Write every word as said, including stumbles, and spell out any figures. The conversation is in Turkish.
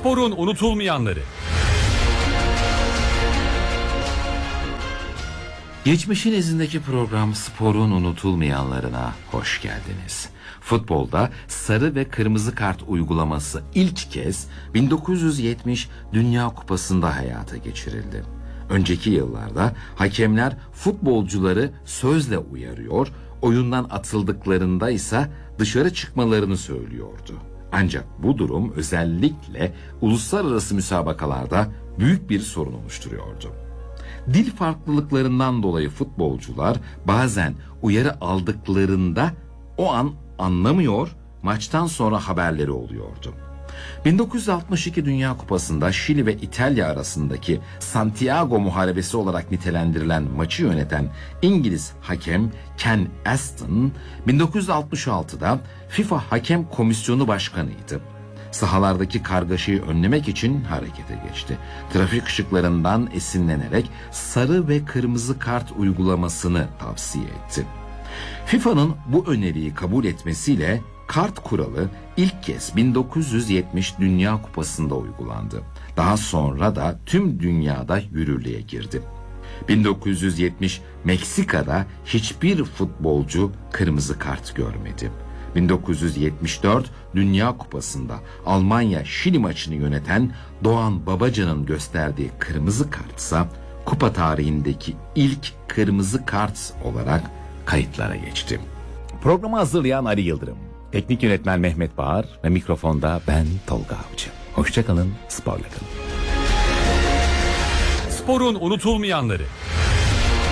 Sporun unutulmayanları. Geçmişin izindeki program Sporun unutulmayanlarına hoş geldiniz. Futbolda sarı ve kırmızı kart uygulaması ilk kez bin dokuz yüz yetmiş Dünya Kupası'nda hayata geçirildi. Önceki yıllarda hakemler futbolcuları sözle uyarıyor, oyundan atıldıklarında ise dışarı çıkmalarını söylüyordu. Ancak bu durum özellikle uluslararası müsabakalarda büyük bir sorun oluşturuyordu. Dil farklılıklarından dolayı futbolcular bazen uyarı aldıklarında o an anlamıyor, maçtan sonra haberleri oluyordu. bin dokuz yüz altmış iki Dünya Kupası'nda Şili ve İtalya arasındaki Santiago Muharebesi olarak nitelendirilen maçı yöneten İngiliz hakem Ken Aston, bin dokuz yüz altmış altıda FIFA Hakem Komisyonu Başkanıydı. Sahalardaki kargaşayı önlemek için harekete geçti. Trafik ışıklarından esinlenerek sarı ve kırmızı kart uygulamasını tavsiye etti. FIFA'nın bu öneriyi kabul etmesiyle kart kuralı ilk kez bin dokuz yüz yetmiş Dünya Kupası'nda uygulandı. Daha sonra da tüm dünyada yürürlüğe girdi. bin dokuz yüz yetmiş Meksika'da hiçbir futbolcu kırmızı kart görmedi. bin dokuz yüz yetmiş dört Dünya Kupası'nda Almanya-Şili maçını yöneten Doğan Babacan'ın gösterdiği kırmızı kartsa kupa tarihindeki ilk kırmızı kart olarak kayıtlara geçti. Programı hazırlayan Ali Yıldırım, teknik yönetmen Mehmet Bağır ve mikrofonda ben Tolga Avcı. Hoşçakalın, sporla kalın. Sporun unutulmayanları.